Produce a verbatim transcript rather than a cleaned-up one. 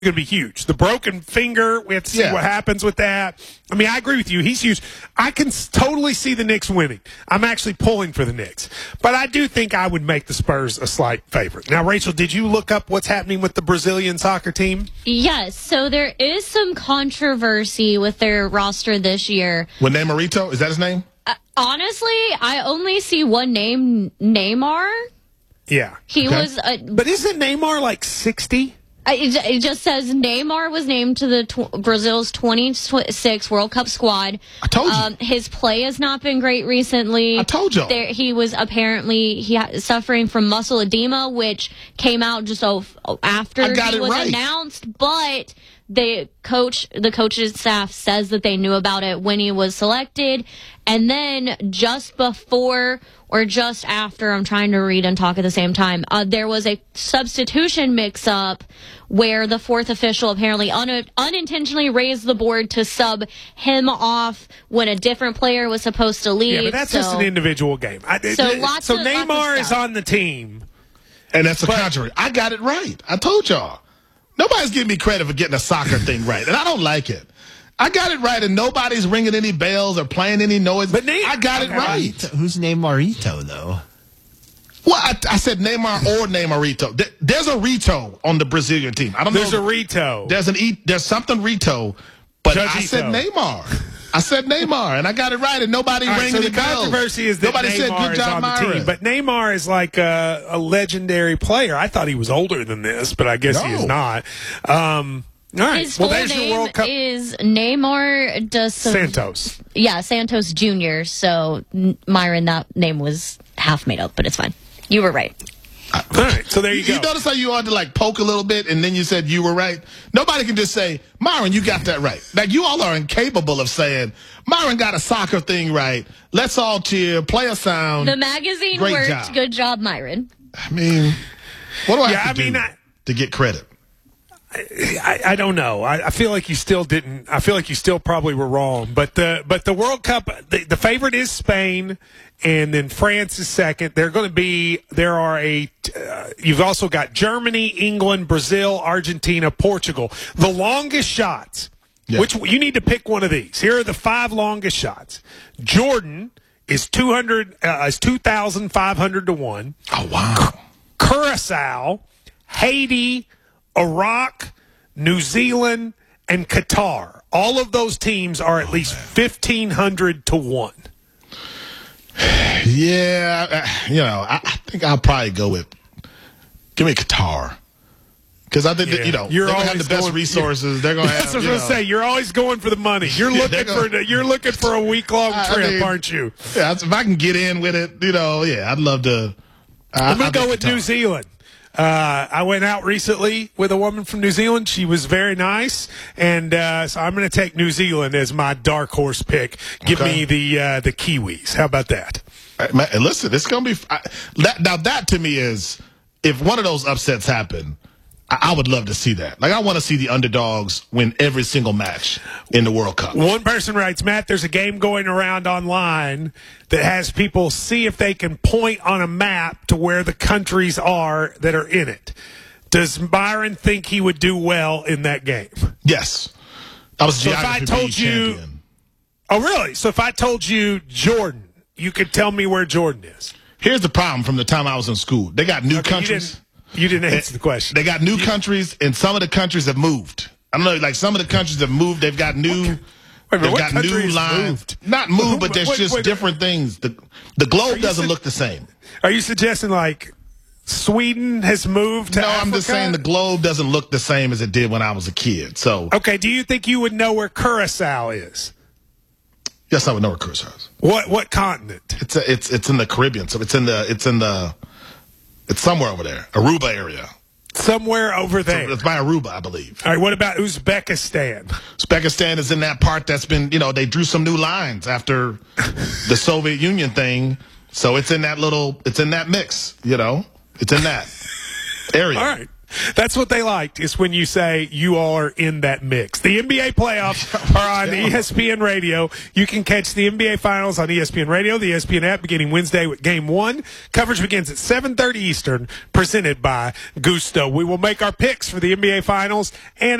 going to be huge. The broken finger, we have to see Yeah. what happens with that. I mean, I agree with you. He's huge. I can s- totally see the Knicks winning. I'm actually pulling for the Knicks. But I do think I would make the Spurs a slight favorite. Now, Rachel, did you look up what's happening with the Brazilian soccer team? Yes, so there is some controversy with their roster this year. With Neymarito, is that his name? Uh, honestly, I only see one name, Neymar. Yeah. He Okay. was a, But isn't Neymar like sixty? I- It it just says Neymar was named to the tw- Brazil's twenty-six World Cup squad. I told you. Um, his play has not been great recently. I told y'all. There, he was apparently he ha- suffering from muscle edema, which came out just oh, after I got he it was right. announced. But the coach, the coach's staff says that they knew about it when he was selected, and then just before or just after, I'm trying to read and talk at the same time, uh, there was a substitution mix-up where the fourth official apparently un- unintentionally raised the board to sub him off when a different player was supposed to leave. Yeah, but that's so, just an individual game. I, So it- lots so of- lots of Neymar is stuff. on the team. And that's the But- controversy. I got it right. I told y'all. Nobody's giving me credit for getting a soccer thing right, and I don't like it. I got it right, and nobody's ringing any bells or playing any noise. But Ney- I got it okay. right. Who's Neymarito, though? Well, I, I said Neymar or Neymarito. There- There's a Rito on the Brazilian team. I don't There's know. a Rito. There's an e, There's something Rito, but I Judgito. said Neymar. I said Neymar, and I got it right, and nobody All right, rang so any the bells. controversy is that nobody Neymar said good is job, on the Myron. team, but Neymar is like a, a legendary player. I thought he was older than this, but I guess he is No. not. Um, all right, His well, full there's your name World Cup. is Neymar dos Santos. Yeah, Santos Junior So N- Myron, that name was half made up, but it's fine. You were right. All right, so there you go. You notice how you ought to like poke a little bit, and then you said you were right. Nobody can just say, Myron, you got that right. Like, you all are incapable of saying, Myron got a soccer thing right. Let's all cheer, play a sound. The magazine Great worked. job. Good job, Myron. I mean, what do I Yeah, have to I mean, do I- to get credit? I, I don't know. I, I feel like you still didn't. I feel like you still probably were wrong. But the but the World Cup, the, the favorite is Spain, and then France is second. They're going to be. There are a. Uh, you've also got Germany, England, Brazil, Argentina, Portugal. The longest shots. Yeah. Which you need to pick one of these. Here are the five longest shots. Jordan is two hundred. Uh, is two thousand five hundred to one. Oh, wow. Curacao, Haiti, Iraq, New Zealand, and Qatar. All of those teams are at Oh, least fifteen hundred to one. Yeah, uh, you know, I, I think I'll probably go with, give me Qatar. Because I think, that, you know, You're they're going to have always the best going- resources. They're going to have, That's what I you was know, going to say. You're always going for the money. You're Yeah, looking they're for gonna- the, you're looking for a week long I- I trip, mean, aren't you? Yeah, if I can get in with it, you know, yeah, I'd love to. I'm I, going to go with New Zealand. Uh, I went out recently with a woman from New Zealand. She was very nice, and uh, so I'm going to take New Zealand as my dark horse pick. Give Okay. me the uh, the Kiwis. How about that? Man, listen, it's going to be. I, that, now, that to me is, if one of those upsets happen, I, I would love to see that. Like, I want to see the underdogs win every single match in the World Cup. One person writes, Matt, there's a game going around online that has people see if they can point on a map to where the countries are that are in it. Does Byron think he would do well in that game? Yes. I was So if I geography told league you- champion. Oh, really? So if I told you Jordan, you could tell me where Jordan is. Here's the problem from the time I was in school. They got new Okay, countries. You didn't, you didn't answer the question. They got new countries, and some of the countries have moved. I don't know, like some of the countries have moved. They've got new. Wait a minute, They've what got country new has lines. moved? Not moved, but there's Wait, just wait, different things. The the globe you doesn't said- look the same. Are you suggesting like Sweden has moved to No, Africa? I'm just saying the globe doesn't look the same as it did when I was a kid. So Okay, do you think you would know where Curacao is? yes, I would know where Curacao is. What what continent? It's a, it's it's in the Caribbean. So it's in the it's in the it's somewhere over there, Aruba area. Somewhere over there. It's by Aruba, I believe. All right, what about Uzbekistan? Uzbekistan is in that part that's been, you know, they drew some new lines after the Soviet Union thing. So it's in that little, it's in that mix, you know, it's in that area. All right. That's what they liked, is when you say you all are in that mix. The N B A playoffs are on E S P N Radio. You can catch the N B A Finals on E S P N Radio, the E S P N app, beginning Wednesday with Game one. Coverage begins at seven thirty Eastern, presented by Gusto. We will make our picks for the N B A Finals and